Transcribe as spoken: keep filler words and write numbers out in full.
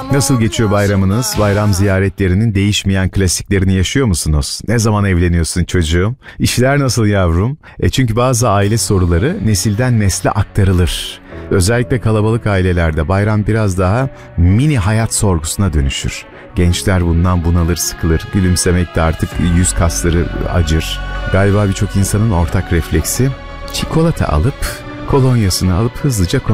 Nasıl geçiyor bayramınız? Bayram ziyaretlerinin değişmeyen klasiklerini yaşıyor musunuz? Ne zaman evleniyorsun çocuğum? İşler nasıl yavrum? E çünkü bazı aile soruları nesilden nesle aktarılır. Özellikle kalabalık ailelerde bayram biraz daha mini hayat sorgusuna dönüşür. Gençler bundan bunalır, sıkılır. Gülümsemek de artık yüz kasları acır. Galiba birçok insanın ortak refleksi çikolata alıp kolonyasını alıp hızlıca